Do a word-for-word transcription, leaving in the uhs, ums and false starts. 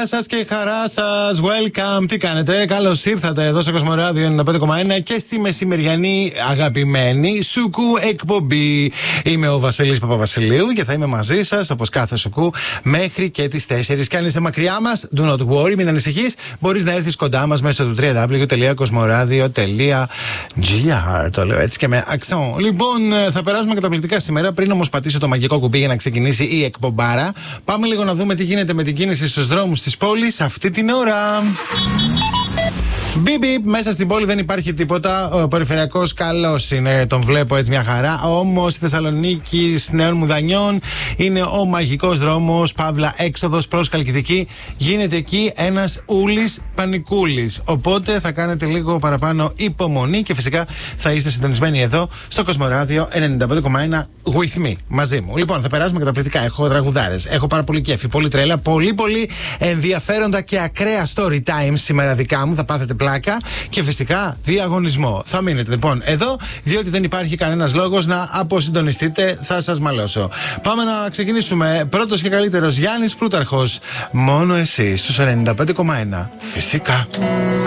γεια σας και χαρά σας. Welcome, τι κάνετε? Καλώς ήρθατε εδώ στο Κοσμοράδιο ενενήντα πέντε κόμμα ένα και στη μεσημεριανή αγαπημένη Σουκού εκπομπή. Είμαι ο Βασίλης Παπαβασιλείου και θα είμαι μαζί σας όπως κάθε Σουκού μέχρι και τις τέσσερις. Και αν είσαι μακριά μας, do not worry, μην ανησυχείς. Μπορείς να έρθεις κοντά μας μέσω του double-u double-u double-u τελεία κοσμοράδιο τελεία τζι άρ. Το λέω έτσι και με αξόν. Λοιπόν, θα περάσουμε καταπληκτικά σήμερα. Πριν όμως πατήσω το μαγικό κουμπί για να ξεκινήσει η εκπομπάρα, πάμε λίγο να δούμε τι γίνεται με την κίνηση στους δρόμους της πόλης αυτή την ώρα. Μπιπ, μπιπ, μέσα στην πόλη δεν υπάρχει τίποτα. Ο περιφερειακός καλός είναι, τον βλέπω έτσι μια χαρά. Όμως η Θεσσαλονίκη Νέων Μουδανιών είναι ο μαγικός δρόμος, παύλα έξοδος προς Χαλκιδική. Γίνεται εκεί ένας ούλης πανικούλης. Οπότε θα κάνετε λίγο παραπάνω υπομονή και φυσικά θα είστε συντονισμένοι εδώ στο Κοσμοράδιο ενενήντα πέντε κόμμα ένα with me, μαζί μου. Λοιπόν, θα περάσουμε καταπληκτικά. Έχω τραγουδάρες, έχω πάρα πολύ κέφι, πολύ τρέλα, πολύ πολύ ενδιαφέροντα και ακραία story times σήμερα δικά μου. Θα πάθετε πλάκα και φυσικά διαγωνισμό. Θα μείνετε λοιπόν εδώ, διότι δεν υπάρχει κανένας λόγος να αποσυντονιστείτε. Θα σας μαλώσω. Πάμε να ξεκινήσουμε. Πρώτος και καλύτερος Γιάννης Πλούταρχος. Μόνο εσύ στους ενενήντα πέντε κόμμα ένα. Φυσικά.